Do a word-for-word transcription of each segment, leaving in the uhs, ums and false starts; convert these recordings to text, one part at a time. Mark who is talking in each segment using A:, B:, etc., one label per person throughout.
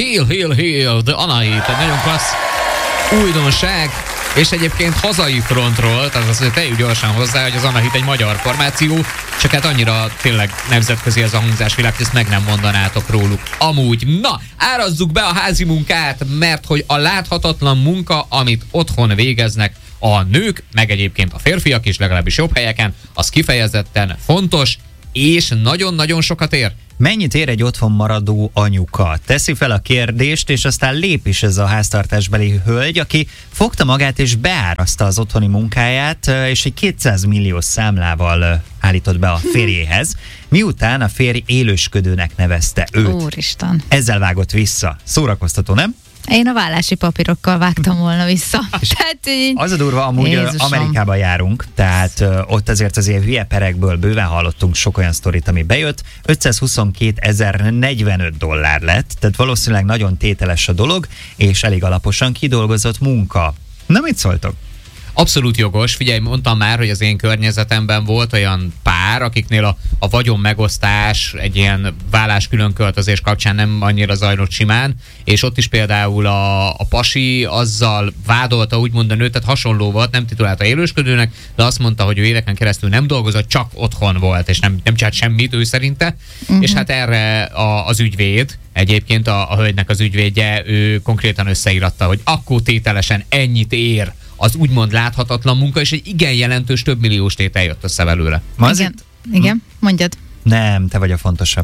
A: Hill, Hill, Hill, The Anahit, egy nagyon klassz újdonság, és egyébként hazai frontról, tehát azt tegyük gyorsan hozzá, hogy az Anahit egy magyar formáció, csak hát annyira tényleg nemzetközi ez a hangzásvilág, hogy ezt meg nem mondanátok róluk. Amúgy, na, árazzuk be a házi munkát, mert hogy a láthatatlan munka, amit otthon végeznek a nők, meg egyébként a férfiak is, legalábbis jobb helyeken, az kifejezetten fontos, és nagyon-nagyon sokat ér.
B: Mennyit ér egy otthon maradó anyuka? Teszi fel a kérdést, és aztán lép is ez a háztartásbeli hölgy, aki fogta magát és beárazta az otthoni munkáját, és egy kétszáz milliós számlával állított be a férjéhez, miután a férj élősködőnek nevezte őt.
C: Úristen.
B: Ezzel vágott vissza. Szórakoztató, nem?
C: Én a vállási papírokkal vágtam volna vissza. Tehát,
B: az a durva, amúgy Jézusom. Amerikában járunk, tehát uh, ott azért az ilyen hülye perekből bőven hallottunk sok olyan sztorit, ami bejött. ötszázhuszonkétezer-negyvenöt dollár lett, tehát valószínűleg nagyon tételes a dolog, és elég alaposan kidolgozott munka. Na, mit szóltok?
A: Abszolút jogos. Figyelj, mondtam már, hogy az én környezetemben volt olyan pár, akiknél a, a vagyon megosztás egy ilyen vállás különköltözés kapcsán nem annyira zajlott simán, és ott is például a, a pasi azzal vádolta úgymond a nőt, tehát hasonló volt, nem titulálta élősködőnek, de azt mondta, hogy ő éveken keresztül nem dolgozott, csak otthon volt, és nem, nem csinált semmit ő szerinte, uh-huh. és hát erre a, az ügyvéd, egyébként a, a hölgynek az ügyvédje, ő konkrétan összeíratta, hogy akkor tételesen ennyit ér az úgymond láthatatlan munka, és egy igen jelentős több milliós tétel jött össze belőle.
C: Ma igen, itt... igen, mondjad.
B: Nem, te vagy a fontosabb.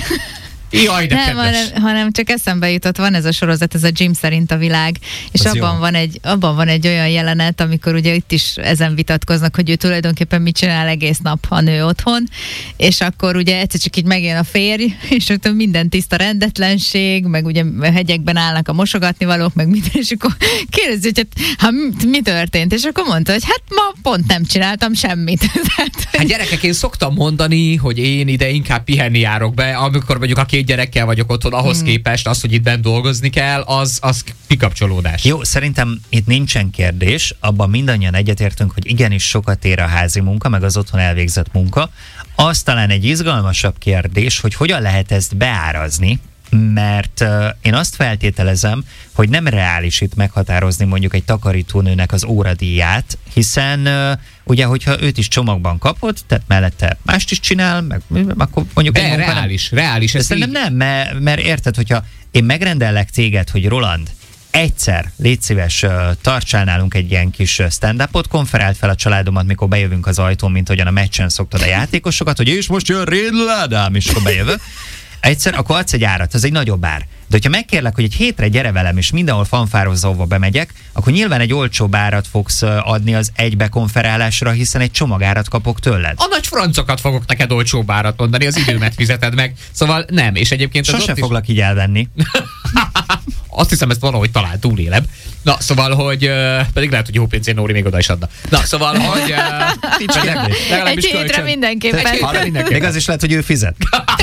A: Jaj, de
C: nem, hanem, hanem csak eszembe jutott, van ez a sorozat, ez a Jim szerint a világ, és abban van, egy, abban van egy olyan jelenet, amikor ugye itt is ezen vitatkoznak, hogy ő tulajdonképpen mit csinál egész nap a nő otthon, és akkor ugye egyszer csak így megjön a férj, és ott minden tiszta rendetlenség, meg ugye hegyekben állnak a mosogatnivalók, meg minden, és akkor kérdezi, hogy hát, mi, mi történt, és akkor mondta, hogy hát ma pont nem csináltam semmit.
A: Hát gyerekek, én szoktam mondani, hogy én ide inkább pihenni járok be, amikor mondjuk a két gyerekkel vagyok otthon, ahhoz hmm. képest az, hogy itt bent dolgozni kell, az, az kikapcsolódás.
B: Jó, szerintem itt nincsen kérdés, abban mindannyian egyetértünk, hogy igenis sokat ér a házi munka, meg az otthon elvégzett munka. Az talán egy izgalmasabb kérdés, hogy hogyan lehet ezt beárazni, mert uh, én azt feltételezem, hogy nem reális itt meghatározni mondjuk egy takarítónőnek az óradíját, hiszen uh, ugye, hogyha őt is csomagban kapod, tehát mellette mást is csinál, meg akkor mondjuk...
A: De reális, nem, reális.
B: Ez szerintem nem, mert, mert érted, hogyha én megrendellek téged, hogy Roland, egyszer, légy szíves, uh, tartsál nálunk egy ilyen kis stand-upot, konferált fel a családomat, mikor bejövünk az ajtón, mint hogyan a meccsen szoktad a játékosokat, hogy és most jön Rédl Ádám, és akkor bejövök. Egyszer, akkor adsz egy árat, ez egy nagyobb ár. De hogyha megkérlek, hogy egy hétre gyere velem, és mindenhol fanfározza, ahova bemegyek, akkor nyilván egy olcsóbb árat fogsz adni az egybe konferálásra, hiszen egy csomagárat kapok tőled.
A: A nagy francokat fogok neked olcsóbb árat mondani, az időmet fizeted meg. Szóval nem, és egyébként...
B: Sose
A: az
B: foglak így elvenni.
A: Azt hiszem, ezt valahogy talán túlélem. Na, szóval, hogy uh, pedig lehet, hogy jó pénzén Nóri még oda is adna. Na, szóval, hogy uh, nincs kérdés.
C: Egy hétre mindenképpen. Egy
B: hétre mindenképpen. Még az is lehet, hogy ő fizet.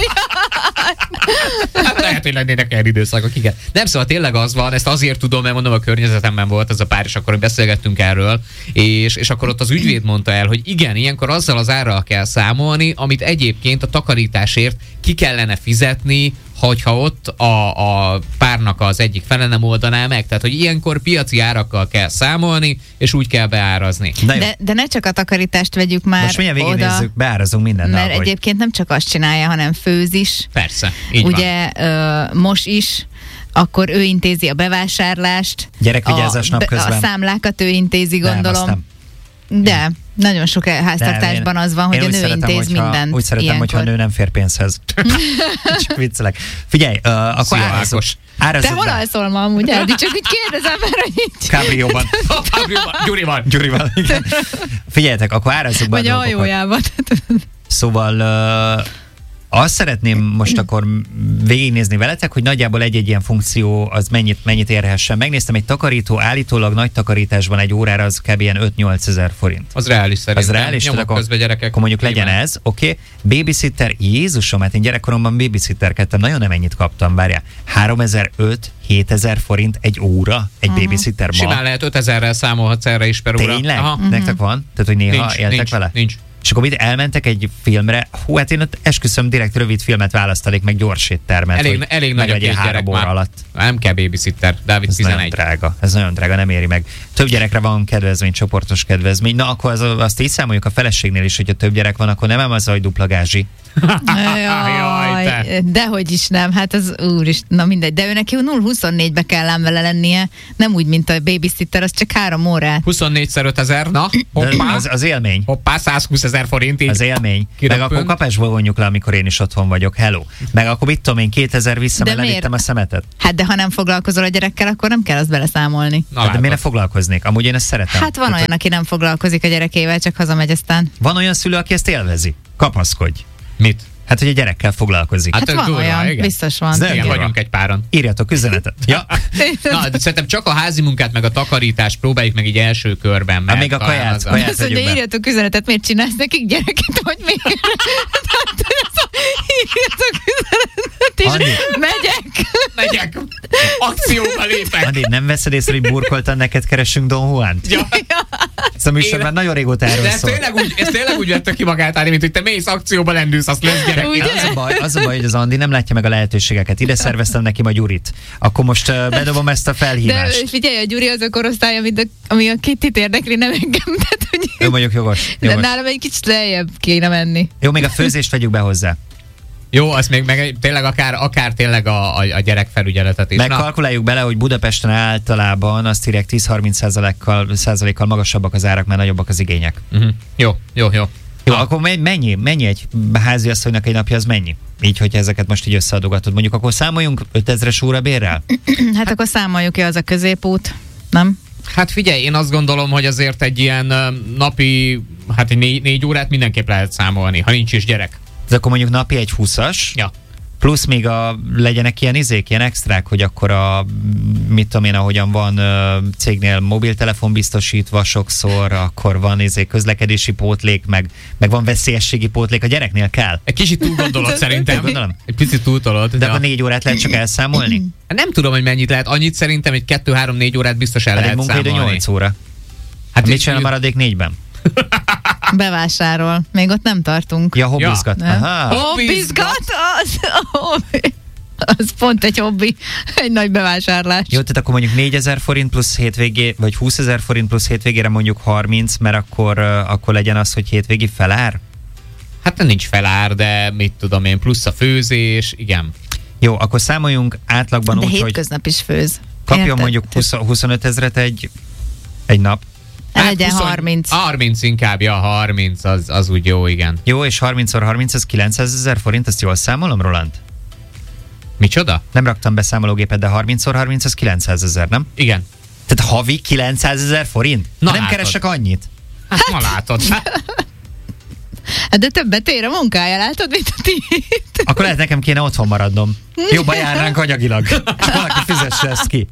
A: Lehet, hogy lennének el időszakok, igen. Nem, szóval tényleg az van, ezt azért tudom, mert mondom, a környezetemben volt ez a pár, és akkor beszélgettünk erről, és, és akkor ott az ügyvéd mondta el, hogy igen, ilyenkor azzal az árral kell számolni, amit egyébként a takarításért ki kellene fizetni, hogyha ott a, a párnak az egyik fele nem oldaná meg. Tehát, hogy ilyenkor piaci árakkal kell számolni, és úgy kell beárazni.
C: De, de ne csak a takarítást vegyük már
B: most mindjárt végignézzük, beárazunk mindennel.
C: Mert ahogy. Egyébként nem csak azt csinálja, hanem főz is.
A: Persze, így
C: ugye, van. Ugye most is, akkor ő intézi a bevásárlást.
B: Gyerekvigyázás napközben.
C: A számlákat ő intézi, gondolom.
B: Nem,
C: de de nagyon sok háztartásban az van, hogy a nő intéz
B: hogyha,
C: mindent.
B: Úgy szeretem,
C: ilyenkor.
B: hogyha a nő nem fér pénzhez. Csak viccelek. Figyelj, uh, akkor árazzuk.
C: Te hol alszol ma amúgy, Eldi? Csak úgy kérdezem, mert hogy így...
B: Kábrióban.
A: Gyurival.
B: Gyurival, igen. Figyeljetek, akkor árazzuk be a dolgokat.
C: Vagy a hajójában.
B: Szóval... Uh, Azt szeretném most akkor végignézni veletek, hogy nagyjából egy-egy ilyen funkció az mennyit, mennyit érhessen. Megnéztem, egy takarító állítólag nagy takarításban egy órára az kb. ilyen öt-nyolc ezer forint.
A: Az reális szerintem.
B: Az reális,
A: nyomok
B: akkor,
A: közben gyerekek.
B: Akkor mondjuk legyen nyilván. Ez, oké. Okay. Babysitter, Jézusom, hát én gyerekkoromban babysitterkedtem, nagyon nem ennyit kaptam, várjál. háromezer-öt-hétezer forint egy óra, egy uh-huh. babysitter ma.
A: Simán lehet ötezerrel számolhatsz erre is per óra.
B: Tényleg? Uh-huh. Nektek van? Tehát, hogy néha
A: nincs,
B: éltek
A: nincs,
B: vele?
A: Nincs.
B: És akkor mit elmentek egy filmre, hú, hát én ott esküszöm direkt rövid filmet választanék, meg gyors éttermet,
A: Elég,
B: hogy
A: elég nagy a két gyerek
B: óra
A: már.
B: alatt.
A: Nem kell babysitter, Dávid
B: Ez
A: tizenegy.
B: nagyon drága, ez nagyon drága, nem éri meg. Több gyerekre van kedvezmény, csoportos kedvezmény. Na akkor az, azt így számoljuk a feleségnél is, hogyha több gyerek van, akkor nem az, hogy dupla gázsi.
A: Jaj, te.
C: Dehogy is nem, hát az úr is, na mindegy, de ő neki nulla huszonnégybe kell ám vele lennie, nem úgy, mint a babysitter, az csak három órát.
A: huszonnégyszer ötezer, na, hoppá,
B: Az, az élmény.
A: hoppá, százhúszezer forint így.
B: Az élmény.
A: Kiröppön.
B: Meg akkor kapásból vonjuk le, amikor én is otthon vagyok. Hello. Meg akkor mit tudom én, kétezer vissza,
C: De
B: mert
C: miért?
B: levittem a szemetet.
C: Hát de ha nem foglalkozol a gyerekkel, akkor nem kell azt beleszámolni.
A: Na,
B: Hát, de miért ne
A: látod.
B: foglalkoznék? Amúgy én ezt szeretem.
C: Hát van
B: Tehát,
C: olyan, aki nem foglalkozik a gyerekével, csak hazamegy aztán.
B: van olyan szülő, aki ezt élvezi. Kapaszkodj.
A: Mit?
B: Hát, hogy a gyerekkel foglalkozik.
A: Hát
C: Hát
A: tök
C: van
A: durva,
C: olyan,
A: igen.
C: biztos van.
B: Ez nem
A: Igen,
B: durva.
A: vagyunk egy páran.
B: Írjatok üzenetet. Ja.
A: Na, de szerintem csak a házi munkát, meg a takarítást próbáljuk meg így első körben.
B: Hát
A: Mert
B: még a
A: talán
B: kaját,
A: az a-
B: kaját.
C: Azt mondja,
B: tegyük be.
C: írjatok üzenetet, miért csinálsz nekik gyereket, vagy miért? Tehát ez a- írjatok üzenetet, és
B: Andi.
C: megyek.
A: Megyek! Akcióba lépek!
B: Andi, nem veszed észre, hogy burkoltan neked keresünk Don Juant?
A: Ja.
B: Ez a műsor
A: Én-
B: már nagyon régóta erről
A: De ez
B: szól.
A: tényleg, úgy, ez tényleg úgy vette ki magát, Ári, mint hogy te mész akcióba lendülsz, azt lesz gyerek.
C: Ugye?
B: Az a, baj, az a baj, hogy az Andi nem látja meg a lehetőségeket. Ide szerveztem neki ma Gyurit. Akkor most uh, bedobom ezt a
C: De
B: felhívást.
C: figyelj, a Gyuri az a korosztály, mint a, ami a Kittit érdekli, nem engem. Tehát, hogy
B: Ő mondjuk jogos.
C: de
B: jogos.
C: nálam egy kicsit lejjebb kéne menni.
B: Jó, még a főzést vegyük be hozzá.
A: Jó, azt még meg tényleg akár, akár tényleg a, a, a gyerekfelügyeletet is. Na,
B: Megkalkuláljuk bele, hogy Budapesten általában azt írják tíz-harminc százalékkal, százalékkal magasabbak az árak, mert nagyobbak az igények.
A: uh-huh. Jó, jó, jó.
B: Jó,
A: Na,
B: akkor me- mennyi, mennyi egy háziasszonynak egy napja, az mennyi? Így, hogyha ezeket most így összeadogatod. Mondjuk akkor számoljunk ötezres órabérrel?
C: Hát akkor számoljuk ki, az a középút, nem?
A: Hát figyelj, én azt gondolom, hogy azért egy ilyen ö, napi, hát egy négy, négy órát mindenképp lehet számolni, ha nincs is gyerek.
B: Ez akkor mondjuk napi egy húszas,
A: Ja.
B: plusz még a, legyenek ilyen izék, ilyen extrák, hogy akkor a, mit tudom én, ahogyan van ö, cégnél mobiltelefon biztosítva sokszor, akkor van izé közlekedési pótlék, meg, meg van veszélyességi pótlék, a gyereknél kell.
A: Egy kicsit túl gondolod szerintem.
B: Gondolom.
A: Egy picit túl tolod.
B: De
A: ja.
B: akkor négy órát lehet csak elszámolni?
A: Nem tudom, hogy mennyit lehet. Annyit szerintem egy kettő-három-négy órát biztos el
B: Hát egy
A: lehet
B: munkaidő
A: számolni.
B: nyolc óra.
A: Hát
B: Mit
A: így-
B: csinál a maradék négyben?
C: Bevásárol. Még ott nem tartunk.
B: Ja, hobbizgat.
C: Nem?
B: Aha.
C: Hobbizgat? Az, hobbi. Az pont egy hobbi. Egy nagy bevásárlás.
B: Jó, tehát akkor mondjuk négyezer forint plusz hétvégé, vagy húszezer forint plusz hétvégére mondjuk harminc, mert akkor, uh, akkor legyen az, hogy hétvégi felár?
A: Hát nincs felár, de mit tudom én, plusz a főzés, igen.
B: Jó, akkor számoljunk átlagban
C: De
B: úgy, hogy
C: hétköznap is főz.
B: kapjon
C: Érted?
B: mondjuk húsz, huszonöt ezret egy, egy nap.
C: Hát legyen
A: huszon-
C: harminc.
A: harminc inkább, ja, harminc, az, az úgy jó, igen.
B: Jó, és harmincszor harminc, az kilencszázezer forint, ezt jól számolom, Roland?
A: Micsoda?
B: Nem raktam be számológépet, de harmincszor harminc, az kilencszázezer, nem?
A: Igen.
B: Tehát havi kilencszázezer forint?
A: Na,
B: nem
A: látod.
B: keresek annyit.
A: Hát ma látod. Hát,
C: Hát de többet ér a munkája, látod, mint a tiéd.
B: Akkor lehet nekem kéne otthon maradnom. Jobban járnánk anyagilag. És valaki fizesse ezt ki.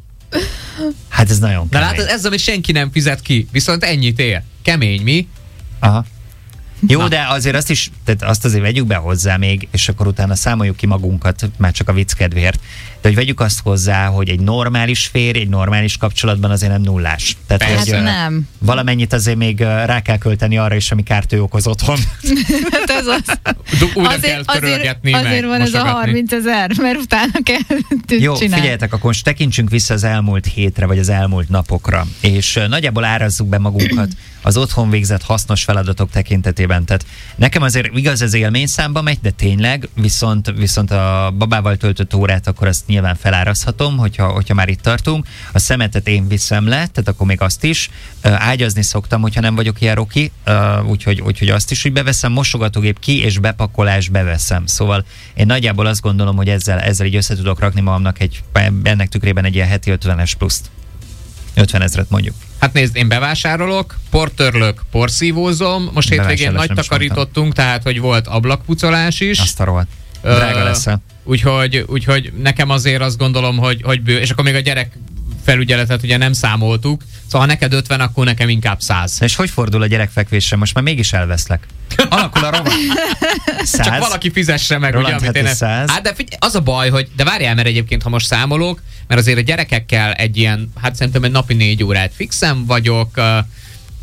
B: Hát ez nagyon
A: de
B: kemény.
A: látod, ez, amit senki nem fizet ki, viszont ennyit ér. Kemény, mi?
B: Aha. Jó,
A: Na.
B: de azért azt is, tehát azt azért vegyük be hozzá még, és akkor utána számoljuk ki magunkat, már csak a vicc kedvéért. De hogy vegyük azt hozzá, hogy egy normális férj, egy normális kapcsolatban azért nem nullás. Tehát,
A: Persze.
B: hogy
C: Hát
B: ö,
C: nem.
B: valamennyit azért még ö, rá kell költeni arra is, ami kárt ő okoz otthon.
C: Hát ez az.
A: Du- Újra kell
C: Azért,
A: törölgetni,
C: azért, azért
A: meg
C: van ez a
A: mosogatni.
C: harminc ezer, mert utána kell
B: Jó,
C: csinálni.
B: figyeljetek, akkor most tekintsünk vissza az elmúlt hétre, vagy az elmúlt napokra, és ö, nagyjából árazzuk be magunkat az otthon végzett hasznos feladatok tekintetében. Tehát nekem azért igaz, ez élményszámba megy, de tényleg, viszont, viszont a babával töltött órát akkor azt nyilván felárazhatom, hogyha, hogyha már itt tartunk. A szemetet én viszem le, tehát akkor még azt is. Ö, ágyazni szoktam, hogyha nem vagyok ilyen roki, ö, úgyhogy, úgyhogy azt is úgy beveszem, mosogatógép ki és bepakolás beveszem. Szóval én nagyjából azt gondolom, hogy ezzel, ezzel így össze tudok rakni magamnak egy, ennek tükrében egy ilyen heti ötvenes pluszt. ötven ezret mondjuk.
A: Hát nézd, én bevásárolok, portörlök, porszívózom, most hétvégén
B: Bevásárlás
A: nagy
B: nem is
A: takarítottunk, tehát hogy volt ablakpucolás is.
B: Azt a rohadt.
A: Ö,
B: Drága leszel.
A: Úgyhogy, úgyhogy nekem azért azt gondolom, hogy, hogy bő, és akkor még a gyerek felügyeletet ugye nem számoltuk, szóval ha neked ötven, akkor nekem inkább száz.
B: És hogy fordul a gyerekfekvésre? Most már mégis elveszlek. Alakul a rovat. száz.
A: Csak valaki fizesse meg,
B: Roland,
A: ugye, amit
B: hát
A: én
B: ez
A: nem...
B: száz.
A: Hát de figyelj, az a baj, hogy de várjál, mert egyébként, ha most számolok, mert azért a gyerekekkel egy ilyen, hát szerintem egy napi négy órát fixen vagyok,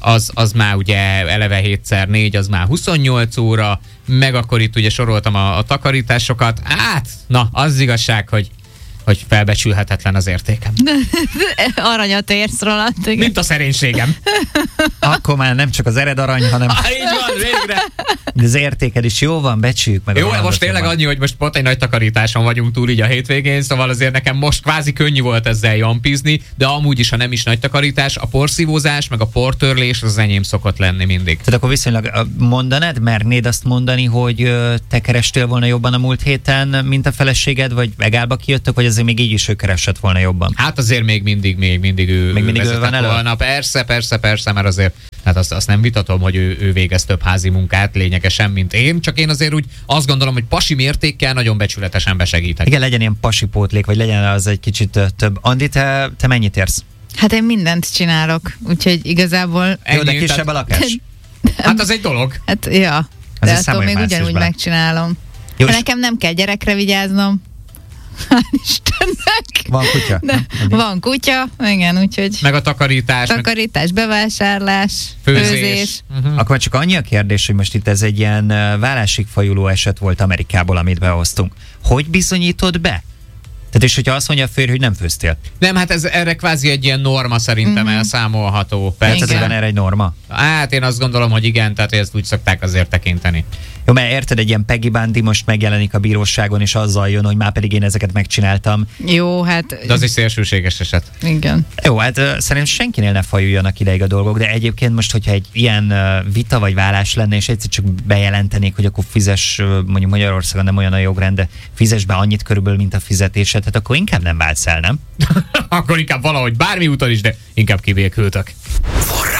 A: az, az már ugye eleve hétszer négy, az már huszonnyolc óra, meg akkor itt ugye soroltam a, a takarításokat. Hát, na, az igazság, hogy hogy felbecsülhetetlen az értékem.
C: Aranyat érsz, Roland.
A: Mint a szerénységem.
B: Akkor már nem csak az ered arany, hanem
A: Ah, így van, végre.
B: de az értéked is jó van, becsüljük meg.
A: Jó, most tényleg annyi, hogy most pont egy nagy takarításon vagyunk túl így a hétvégén, szóval azért nekem most kvázi könnyű volt ezzel jampizni, de amúgy is, ha nem is nagy takarítás, a porszívózás, meg a portörlés az enyém szokott lenni mindig.
B: Tehát akkor viszonylag mondanád, mernéd azt mondani, hogy ö, te kerestél volna jobban a múlt héten, mint a feleséged, vagy egálba kijöttök, vagy azért még így is ő keresett volna jobban?
A: Hát azért még mindig, még mindig ő,
B: még mindig
A: ő
B: ő van elő?
A: volna. Persze, persze, persze, mert azért, hát azt, azt nem vitatom, hogy ő, ő végez több házi munkát lényegesen, mint én, csak én azért úgy azt gondolom, hogy pasi mértékkel nagyon becsületesen besegítek.
B: Igen, legyen ilyen pasi pótlék, vagy legyen az egy kicsit ö, több. Andi, te, te mennyit érsz?
C: Hát én mindent csinálok, úgyhogy igazából...
B: Jó, de
A: Ennyi,
B: kisebb
A: tehát-
B: a lakás?
A: Hát az egy dolog.
C: Hát, ja. De
B: Azért
C: attól
B: számolj
C: még
B: már
C: ugyanúgy
B: szívbe.
C: megcsinálom.
B: Jó,
C: De
B: és
C: nekem nem kell gyerekre vigyáznom. Hál' Istennek.
B: van kutya?
C: De
B: nem? Andi?
C: van kutya, igen, úgyhogy
A: Meg a takarítás, meg
C: takarítás, bevásárlás,
A: főzés.
C: főzés.
A: Uh-huh.
B: Akkor csak annyi a kérdés, hogy most itt ez egy ilyen ö, vállásig fajuló eset volt Amerikából, amit behoztunk. Hogy bizonyítod be? Tehát és hogyha azt mondja a férj, hogy nem főztél.
A: Nem, hát ez erre kvázi egy ilyen norma szerintem
C: Mhm.
A: elszámolható.
B: Tehát
C: Igen.
B: van erre egy norma?
A: Hát én azt gondolom, hogy igen, tehát ezt úgy szokták azért tekinteni.
B: Jó, mert érted, egy ilyen Peggy Bundy most megjelenik a bíróságon, és azzal jön, hogy már pedig én ezeket megcsináltam.
C: Jó, hát
A: De az egy szélsőséges eset.
C: igen.
B: Jó, hát ö, szerintem senkinél ne fajuljanak ideig a dolgok, de egyébként most, hogyha egy ilyen ö, vita vagy vállás lenne, és egyszer csak bejelentenék, hogy akkor fizes, ö, mondjuk Magyarországon nem olyan a jogrend, de fizes be annyit körülbelül, mint a fizetésed, hát akkor inkább nem váltsz el, nem?
A: Akkor inkább valahogy bármi úton is, de inkább kivékültök.